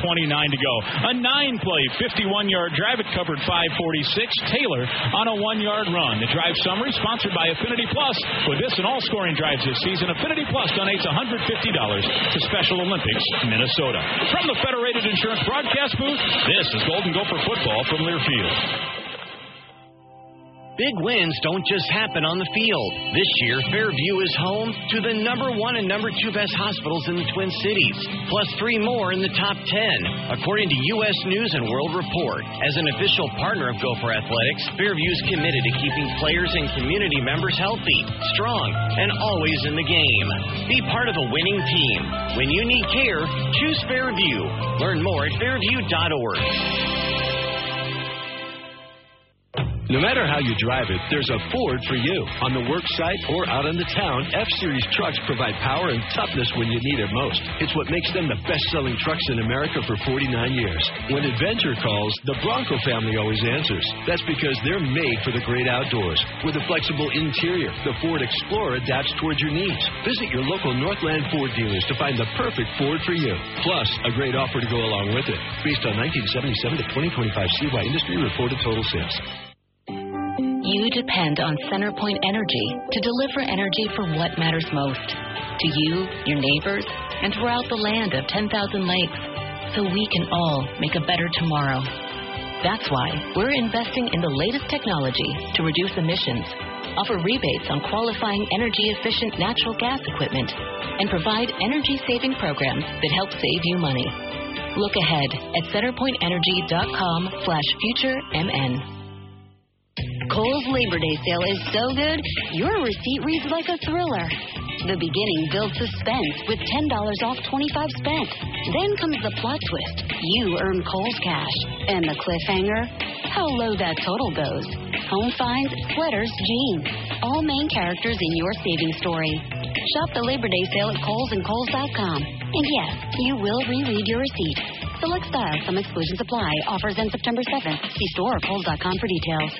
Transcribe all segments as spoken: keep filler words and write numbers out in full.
twenty-nine to go. A nine-play, fifty-one-yard drive. It covered five forty-six. Taylor on a one-yard run. The drive summary sponsored by Affinity Plus. With this and all scoring drives this season, Affinity Plus donates one hundred fifty dollars to Special Olympics Minnesota. From the Federated Insurance broadcast booth, this is Golden Gopher football from Learfield. Big wins don't just happen on the field. This year, Fairview is home to the number one and number two best hospitals in the Twin Cities, plus three more in the top ten, according to U S News and World Report. As an official partner of Gopher Athletics, Fairview is committed to keeping players and community members healthy, strong, and always in the game. Be part of a winning team. When you need care, choose Fairview. Learn more at fairview dot org. No matter how you drive it, there's a Ford for you. On the work site or out in the town, F-Series trucks provide power and toughness when you need it most. It's what makes them the best-selling trucks in America for forty-nine years. When adventure calls, the Bronco family always answers. That's because they're made for the great outdoors. With a flexible interior, the Ford Explorer adapts towards your needs. Visit your local Northland Ford dealers to find the perfect Ford for you. Plus, a great offer to go along with it. Based on nineteen seventy-seven to twenty twenty-five C Y industry reported total sales. You depend on CenterPoint Energy to deliver energy for what matters most to you, your neighbors, and throughout the land of ten thousand lakes, so we can all make a better tomorrow. That's why we're investing in the latest technology to reduce emissions, offer rebates on qualifying energy-efficient natural gas equipment, and provide energy-saving programs that help save you money. Look ahead at centerpointenergy.com slash future MN. Kohl's Labor Day sale is so good, your receipt reads like a thriller. The beginning builds suspense with ten dollars off twenty-five spent. Then comes the plot twist. You earn Kohl's cash. And the cliffhanger? How low that total goes. Home finds, sweaters, jeans. All main characters in your savings story. Shop the Labor Day sale at Kohl's and Kohl's dot com. And yes, you will reread your receipt. Select styles, some exclusions apply. Offers end September seventh. See store or Kohl's dot com for details.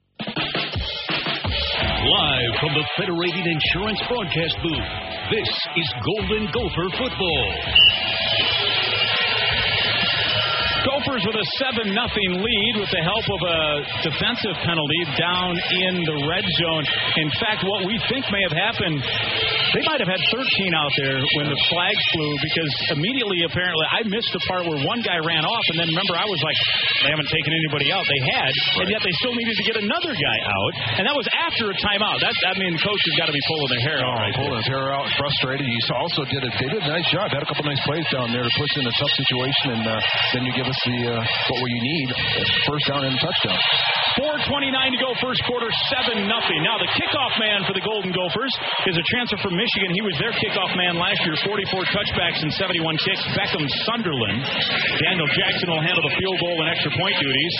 Live from the Federated Insurance broadcast booth, this is Golden Gopher football. Gophers with a seven nothing lead with the help of a defensive penalty down in the red zone. In fact, what we think may have happened, they might have had thirteen out there when the flag flew, because immediately, apparently, I missed the part where one guy ran off, and then remember, I was like, they haven't taken anybody out. They had, right. And yet they still needed to get another guy out, and that was after a timeout. That, I mean, the coach has got to be pulling their hair out. Oh, right pulling his hair out, frustrated. He also did it. They did a nice job. Had a couple nice plays down there to push in a tough situation, and uh, then you give us the uh, what you need, first down and touchdown. four twenty-nine to go, first quarter, seven nothing. Now the kickoff man for the Golden Gophers is a transfer from Michigan. He was their kickoff man last year, forty-four touchbacks and seventy-one kicks. Beckham Sunderland. Daniel Jackson will handle the field goal and extra point duties.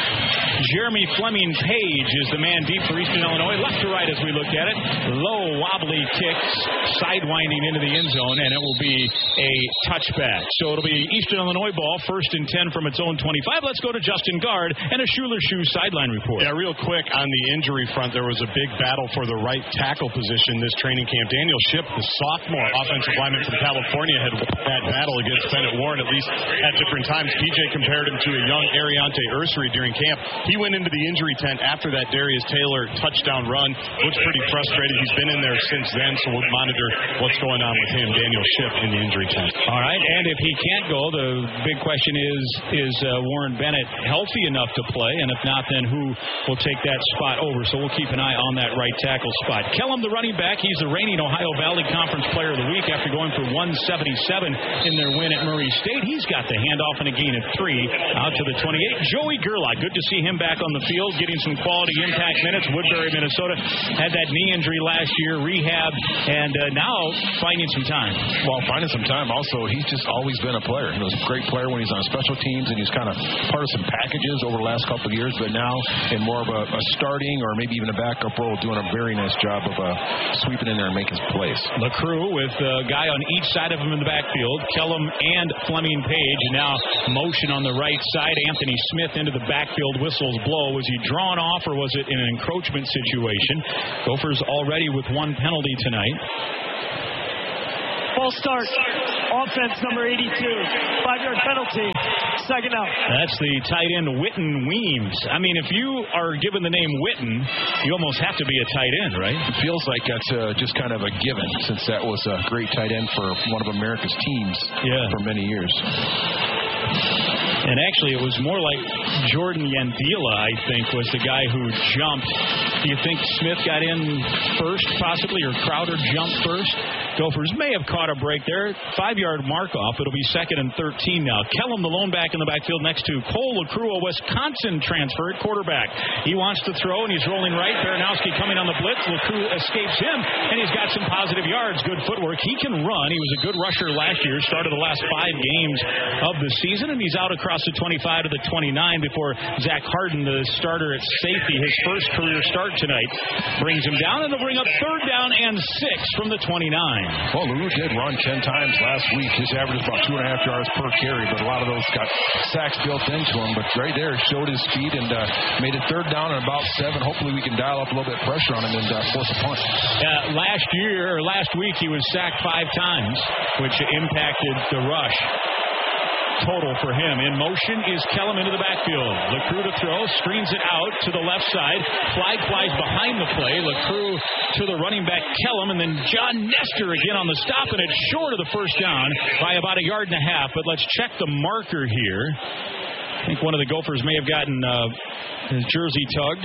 Jeremy Fleming Page is the man deep for Eastern Illinois. Left to right as we look at it. Low, wobbly kicks, sidewinding into the end zone, and it will be a touchback. So it'll be Eastern Illinois ball, first and ten from its own twenty-five. Let's go to Justin Gard and a Schuler Shoe sideline report. Yeah, real quick on the injury front, there was a big battle for the right tackle position this training camp. Daniel Shipp, the sophomore offensive lineman from California, had that battle against Bennett Warren at least at different times. P J compared him to a young Ariante Ursary during camp. He went into the injury tent after that Darius Taylor touchdown run. Looks pretty frustrated. He's been in there since then, so we'll monitor what's going on with him, Daniel Shipp, in the injury tent. All right, and if he can't go, the big question is, is uh, Warren Bennett healthy enough to play? And if not, then who will take that spot over? So we'll keep an eye on that right tackle spot. Kellum, the running back, he's the reigning Ohio Valley Conference Player of the Week after going for one seventy-seven in their win at Murray State. He's got the handoff and a gain of three out to the twenty-eight. Joey Gerlach, good to see him back on the field, getting some quality impact minutes. Woodbury, Minnesota, had that knee injury last year, rehab, and uh, now finding some time. Well, finding some time. Also, he's just always been a player. He was a great player when he's on special teams, and he's kind of part of some packages over the last couple of years, but now in more of a, a starting or maybe even a backup role, doing a very nice job of uh, sweeping in there and making plays. LaCrue with a guy on each side of him in the backfield, Kellum and Fleming Page, and now motion on the right side. Anthony Smith into the backfield, whistles blow. Was he drawn off or was it in an encroachment situation? Gophers already with one penalty tonight. False start. Offense number eighty-two. Five-yard penalty. Second out. That's the tight end Witten Weems. I mean, if you are given the name Witten, you almost have to be a tight end, right? It feels like that's uh, just kind of a given, since that was a great tight end for one of America's teams yeah. for many years. And actually, it was more like Jordan Yandila, I think, was the guy who jumped. Do you think Smith got in first, possibly, or Crowder jumped first? Gophers may have caught a break there. Five-yard mark-off. It'll be second and thirteen now. Kellum, the lone back in the backfield next to Cole LaCrue, a Wisconsin transfer at quarterback. He wants to throw, and he's rolling right. Baranowski coming on the blitz. LaCrue escapes him, and he's got some positive yards. Good footwork. He can run. He was a good rusher last year. Started the last five games of the season, and he's out across the twenty-five to the twenty-nine before Zach Harden, the starter at safety, his first career start tonight, brings him down, and they'll bring up third down and six from the twenty-nine. Well, Lou did run ten times last week. His average is about two and a half yards per carry, but a lot of those got sacks built into him. But right there, showed his speed and uh, made it third down and about seven. Hopefully we can dial up a little bit of pressure on him and uh, force a punt. Uh, last year, or last week, he was sacked five times, which impacted the rush. Total for him. In motion is Kellum into the backfield. LaCrue to throw, screens it out to the left side. Flag flies behind the play. LaCrue to the running back Kellum, and then John Nestor again on the stop, and it's short of the first down by about a yard and a half. But let's check the marker here. I think one of the Gophers may have gotten uh, his jersey tugged.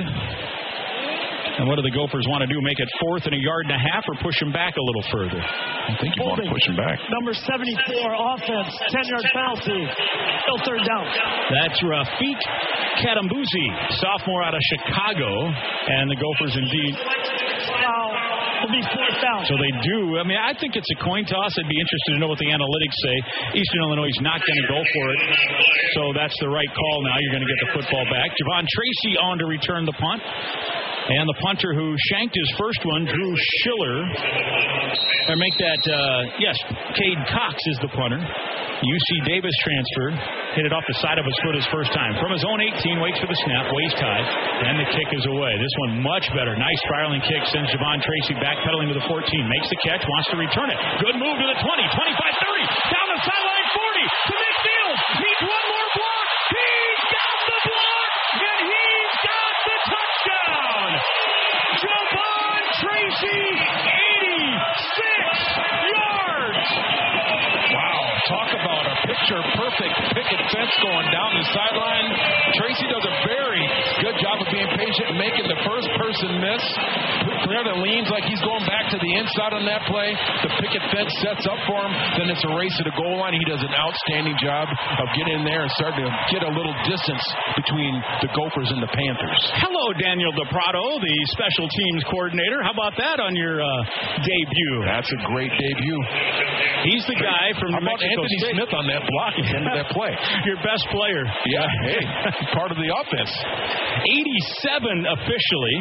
And what do the Gophers want to do? Make it fourth and a yard and a half, or push him back a little further? I think you want to push him back. Number seventy-four, offense, ten-yard penalty. Still third down. That's Rafiq Katambuzi, sophomore out of Chicago. And the Gophers indeed. Wow. It'll be fourth down. So they do. I mean, I think it's a coin toss. I'd be interested to know what the analytics say. Eastern Illinois is not going to go for it. So that's the right call now. You're going to get the football back. Javon Tracy on to return the punt. And the punter who shanked his first one, Drew Schiller. Or make that, uh, yes, Cade Cox is the punter. U C Davis transfer. Hit it off the side of his foot his first time. From his own eighteen, waits for the snap, waist high, and the kick is away. This one much better. Nice spiraling kick. Sends Javon Tracy backpedaling to the fourteen. Makes the catch, wants to return it. Good move to the twenty, twenty-five, thirty. Down the sideline, forty. To midfield. Needs one more block. He's got the block, and he's got the touchdown. Javon Tracy, eighty-six yards. Wow, talk about a picture-perfect picket fence going down the sideline. Tracy does a very good job of being patient and making the first person miss. Clear that leans like he's going back to the inside on that play. The picket fence sets up for him. Then it's a race to the goal line. He does an outstanding job of getting in there and starting to get a little distance between the Gophers and the Panthers. Hello, Daniel DePrado, the special teams coordinator. How about that on your uh, debut? That's a great debut. He's the guy from How New about Mexico Anthony State? Smith on that block at the end of that play? Your best player. Yeah, hey, part of the offense. eighty-seven officially.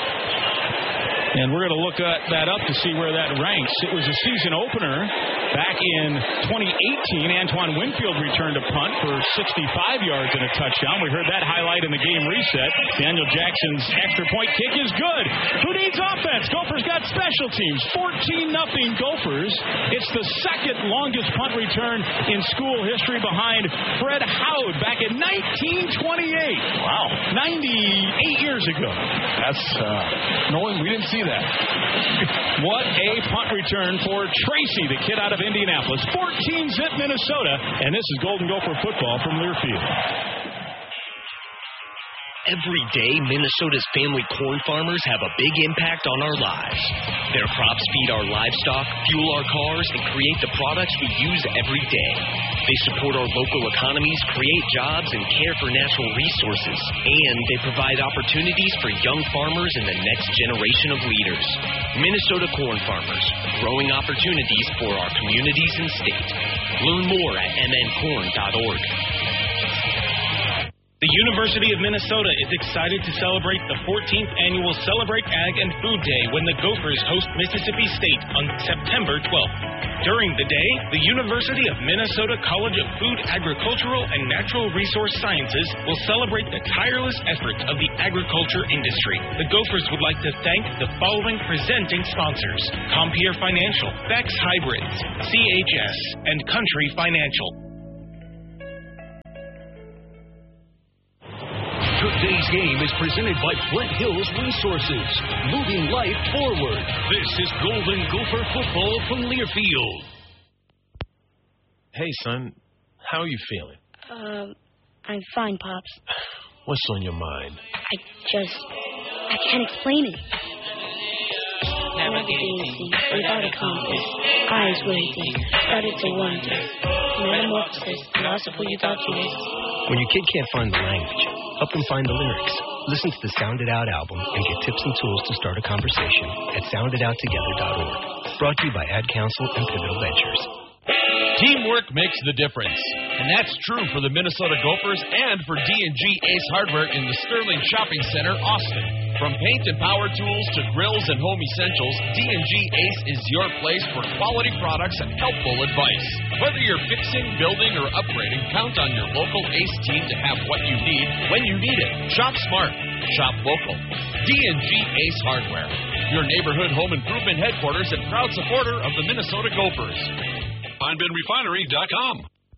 And we're going to look at that up to see where that ranks. It was a season opener back in twenty eighteen. Antoine Winfield returned a punt for sixty-five yards and a touchdown. We heard that highlight in the game reset. Daniel Jackson's extra point kick is good. Who needs offense? Gophers got special teams. fourteen nothing Gophers. It's the second longest punt return in school history behind Fred Howard back in nineteen twenty-eight. Wow. ninety-eight years ago. That's, uh, knowing we didn't see that. What a punt return for Tracy, the kid out of Indianapolis. fourteen zip Minnesota, and this is Golden Gopher football from Learfield. Every day, Minnesota's family corn farmers have a big impact on our lives. Their crops feed our livestock, fuel our cars, and create the products we use every day. They support our local economies, create jobs, and care for natural resources. And they provide opportunities for young farmers and the next generation of leaders. Minnesota Corn Farmers, growing opportunities for our communities and state. Learn more at m n corn dot org. The University of Minnesota is excited to celebrate the fourteenth annual Celebrate Ag and Food Day when the Gophers host Mississippi State on September twelfth. During the day, the University of Minnesota College of Food, Agricultural, and Natural Resource Sciences will celebrate the tireless efforts of the agriculture industry. The Gophers would like to thank the following presenting sponsors: Compeer Financial, Bex Hybrids, C H S, and Country Financial. Today's game is presented by Flint Hills Resources, moving life forward. This is Golden Gopher football from Learfield. Hey, son, how are you feeling? Um, I'm fine, Pops. What's on your mind? I just, I can't explain it. Navigating without a compass, eyes waiting, started to wonder. Metamorphosis, loss of who you thought you was. When your kid can't find the language, help them find the lyrics. Listen to the Sound It Out album and get tips and tools to start a conversation at sound it out together dot org. Brought to you by Ad Council and Pivotal Ventures. Teamwork makes the difference, and that's true for the Minnesota Gophers and for D and G Ace Hardware in the Sterling Shopping Center, Austin. From paint and power tools to grills and home essentials, D and G Ace is your place for quality products and helpful advice. Whether you're fixing, building, or upgrading, count on your local Ace team to have what you need when you need it. Shop smart. Shop local. D and G Ace Hardware, your neighborhood home improvement headquarters and proud supporter of the Minnesota Gophers. Pine Bend Refinery dot com.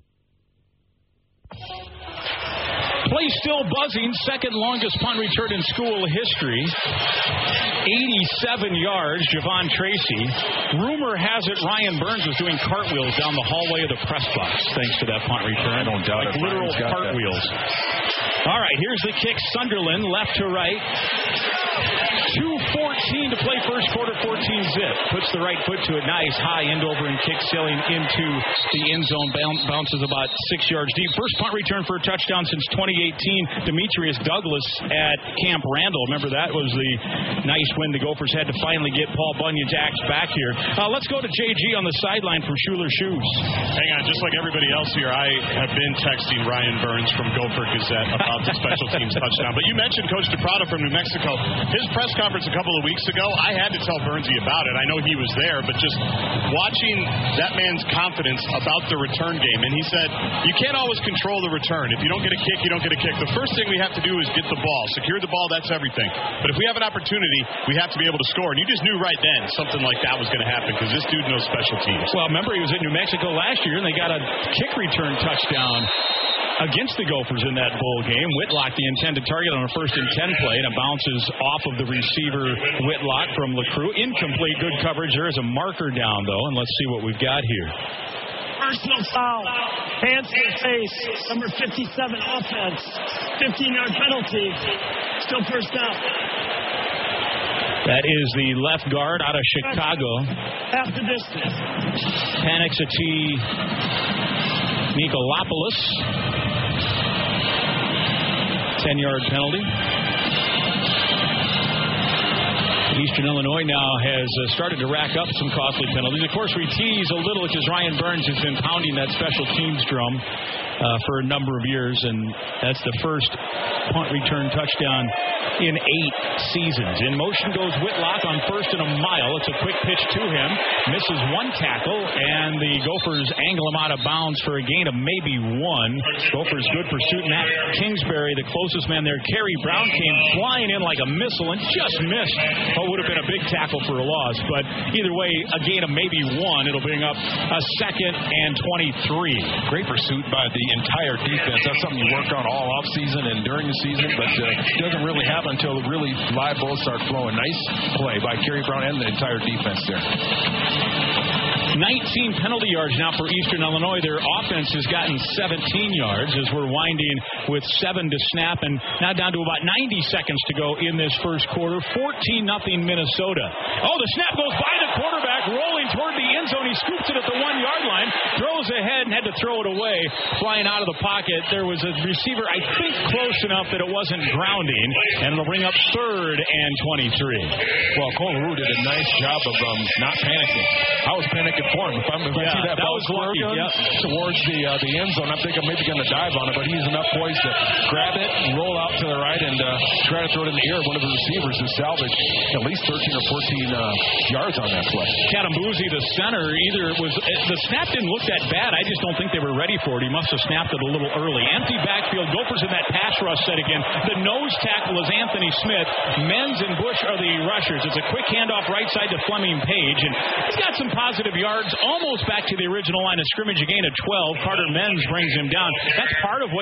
Play still buzzing, second longest punt return in school history. eighty-seven yards, Javon Tracy. Rumor has it Ryan Burns was doing cartwheels down the hallway of the press box thanks to that punt return. I don't doubt like it. Literal cartwheels. All right, here's the kick. Sunderland, left to right. two fourteen to play first quarter, fourteen zip. Puts the right foot to it. Nice high end over and kick sailing into the end zone. Bounces about six yards deep. First punt return for a touchdown since twenty eighteen. Demetrius Douglas at Camp Randall. Remember, that was the nice win the Gophers had to finally get Paul Bunyan's axe back here. Uh, let's go to J G on the sideline from Schuler Shoes. Hang on, just like everybody else here, I have been texting Ryan Burns from Gopher Gazette about the special teams touchdown. But you mentioned Coach DePrada from New Mexico. His press conference a couple of weeks ago, I had to tell Burnsy about it. I know he was there, but just watching that man's confidence about the return game. And he said, you can't always control the return. If you don't get a kick, you don't get a kick. The first thing we have to do is get the ball. Secure the ball, that's everything. But if we have an opportunity, we have to be able to score. And you just knew right then something like that was going to happen because this dude knows special teams. Well, remember, he was at New Mexico last year, and they got a kick return touchdown against the Gophers in that bowl game. Whitlock, the intended target on a first and ten play, and it bounces off of the receiver Whitlock from LaCroix. Incomplete, good coverage. There is a marker down, though, and let's see what we've got here. Personal foul. Hands to the face. Number fifty-seven offense. fifteen-yard penalty. Still first down. That is the left guard out of Chicago. Half the distance. Panixati Nikolopoulos. ten-yard penalty. Eastern Illinois now has uh, started to rack up some costly penalties. Of course, we tease a little because Ryan Burns has been pounding that special teams drum uh, for a number of years, and that's the first punt return touchdown in eight seasons. In motion goes Whitlock on first and a mile. It's a quick pitch to him. Misses one tackle, and the Gophers angle him out of bounds for a gain of maybe one. Gophers good pursuit. Matt Kingsbury, the closest man there. Kerry Brown came flying in like a missile and just missed what would have been a big tackle for a loss. But either way, a gain of maybe one. It'll bring up a second and twenty-three. Great pursuit by the entire defense. That's something you work on all offseason and during the season, but uh, it doesn't really happen until the really live balls start flowing. Nice play by Kerry Brown and the entire defense there. nineteen penalty yards now for Eastern Illinois. Their offense has gotten seventeen yards as we're winding with seven to snap, and now down to about ninety seconds to go in this first quarter. fourteen nothing Minnesota. Oh, the snap goes by the quarterback, rolling toward the end end zone. He scoops it at the one-yard line, throws ahead, and had to throw it away. Flying out of the pocket, there was a receiver, I think, close enough that it wasn't grounding, and it'll bring up third and twenty-three. Well, Cole LaRue did a nice job of um, not panicking. I was panicking for him. If, I'm, if yeah, I see that, that ball was lucky. Yep. towards the uh, the end zone, I'm thinking I'm maybe going to dive on it, but he's enough poised to grab it, roll out to the right, and uh, try to throw it in the air. One of the receivers to salvage at least thirteen or fourteen uh, yards on that play. Katambuzi, the center, either it was the snap didn't look that bad. I just don't think they were ready for it. He must have snapped it a little early. Empty backfield. Gophers in that pass rush set again. The nose tackle is Anthony Smith. Menz and Bush are the rushers. It's a quick handoff right side to Fleming Page, and he's got some positive yards, almost back to the original line of scrimmage. A gain of twelve. Carter Menz brings him down. That's part of what